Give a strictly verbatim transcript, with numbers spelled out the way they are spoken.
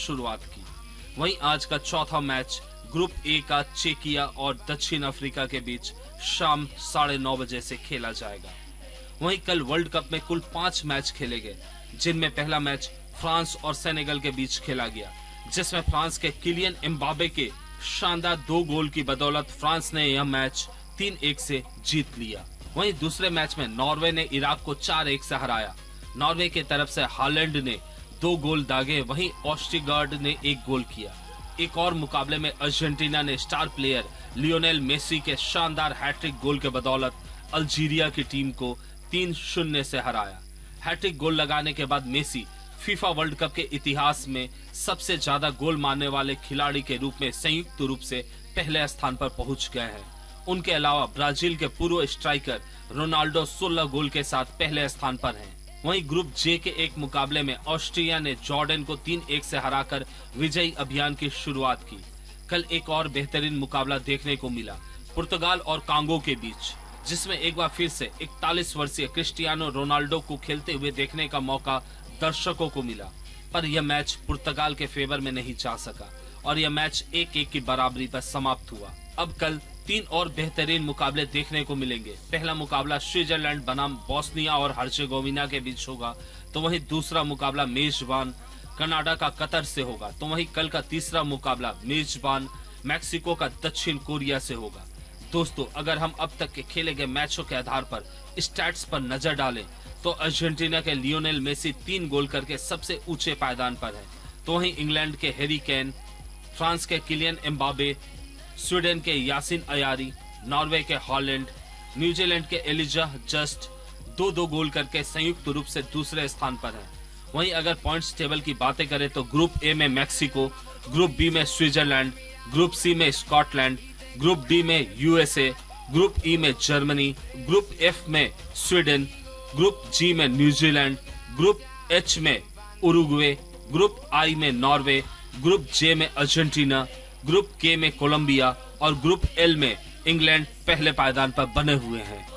शुरुआत की। वहीं आज का चौथा मैच ग्रुप ए का चेकिया और दक्षिण अफ्रीका के बीच शाम साढ़े नौ बजे से खेला जाएगा। वहीं कल वर्ल्ड कप में कुल पांच मैच खेले गए, जिनमें पहला मैच फ्रांस और सेनेगल के बीच खेला गया, जिसमें फ्रांस के किलियन एम्बापे के शानदार दो गोल की बदौलत फ्रांस ने यह मैच तीन एक से जीत लिया। वहीं दूसरे मैच में नॉर्वे ने इराक को चार एक से हराया। नॉर्वे की तरफ से हालैंड ने दो गोल दागे, वहीं ऑस्ट्रीगार्ड ने एक गोल किया। एक और मुकाबले में अर्जेंटीना ने स्टार प्लेयर लियोनेल मेसी के शानदार हैट्रिक गोल के बदौलत अल्जीरिया की टीम को तीन शून्य से हराया। हैट्रिक गोल लगाने के बाद मेसी फीफा वर्ल्ड कप के इतिहास में सबसे ज्यादा गोल मारने वाले खिलाड़ी के रूप में संयुक्त रूप से पहले स्थान पर पहुंच गए हैं। उनके अलावा ब्राजील के पूर्व स्ट्राइकर रोनाल्डो सोलह गोल के साथ पहले स्थान पर हैं। वहीं ग्रुप जे के एक मुकाबले में ऑस्ट्रिया ने जॉर्डन को तीन एक से हराकर विजयी अभियान की शुरुआत की। कल एक और बेहतरीन मुकाबला देखने को मिला पुर्तगाल और कांगो के बीच, जिसमें एक बार फिर से इकतालीस वर्षीय क्रिस्टियानो रोनाल्डो को खेलते हुए देखने का मौका दर्शकों को मिला, पर यह मैच पुर्तगाल के फेवर में नहीं जा सका और यह मैच एक एक की बराबरी पर समाप्त हुआ। अब कल तीन और बेहतरीन मुकाबले देखने को मिलेंगे। पहला मुकाबला स्विट्जरलैंड बनाम बोस्निया और हर्जेगोविना के बीच होगा, तो वहीं दूसरा मुकाबला मेजबान कनाडा का कतर से होगा, तो वहीं कल का तीसरा मुकाबला मेजबान मैक्सिको का दक्षिण कोरिया से होगा। दोस्तों, अगर हम अब तक के खेले गए मैचों के आधार पर स्टैट्स पर नजर डालें तो अर्जेंटीना के लियोनेल मेसी तीन गोल करके सबसे ऊंचे पायदान पर है, तो वहीं इंग्लैंड के हैरी केन, फ्रांस के किलियन एम्बापे, स्वीडन के यासिन अयारी, नॉर्वे के हॉलैंड, न्यूजीलैंड के एलिजा जस्ट दो दो गोल करके संयुक्त रूप से दूसरे स्थान पर हैं। वहीं अगर पॉइंट्स टेबल की बातें करें तो ग्रुप ए में मैक्सिको, ग्रुप बी में स्विट्जरलैंड, ग्रुप सी में स्कॉटलैंड, ग्रुप डी में यूएसए, ग्रुप ई में जर्मनी, ग्रुप एफ में स्वीडन, ग्रुप जी में न्यूजीलैंड, ग्रुप एच में उरुग्वे, ग्रुप आई में नॉर्वे, ग्रुप जे में अर्जेंटीना, ग्रुप के में कोलंबिया और ग्रुप एल में इंग्लैंड पहले पायदान पर बने हुए हैं।